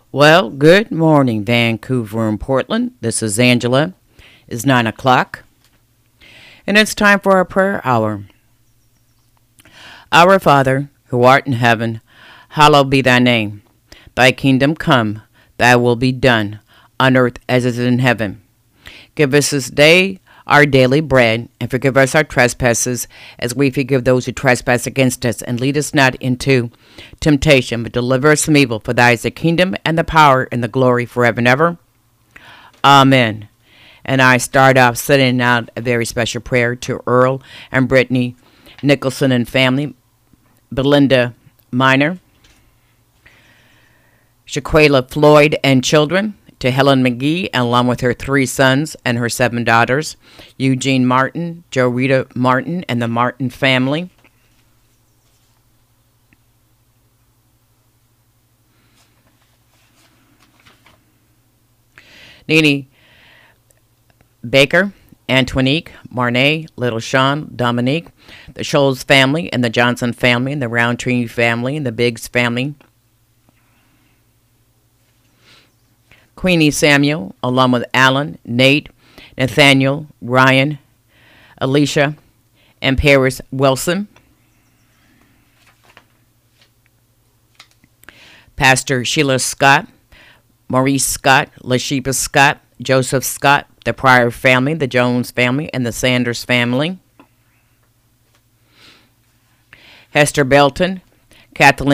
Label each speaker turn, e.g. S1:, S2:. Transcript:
S1: Well, good morning, Vancouver and Portland. This is Angela. It's 9 o'clock, and it's time for our prayer hour. Our Father, who art in heaven, hallowed be thy name. Thy kingdom come, thy will be done, on earth as it is in heaven. Give us this day our daily bread, and forgive us our trespasses, as we forgive those who trespass against us. And lead us not into temptation, but deliver us from evil. For thy is the kingdom, and the power, and the glory, forever and ever. Amen. And I start off sending out a very special prayer to Earl and Brittany Nicholson and family, Belinda Minor, Shaquela Floyd and children, to Helen McGee, along with her 3 sons and her 7 daughters, Eugene Martin, Joe Rita Martin, and the Martin family. Nene Baker, Antonique, Marnay, Little Sean, Dominique, the Scholes family, and the Johnson family, and the Roundtree family, and the Biggs family. Queenie Samuel, along with Alan, Nate, Nathaniel, Ryan, Alicia, and Paris Wilson. Pastor Sheila Scott, Maurice Scott, LaSheba Scott, Joseph Scott, the Pryor family, the Jones family, and the Sanders family. Hester Belton, Kathleen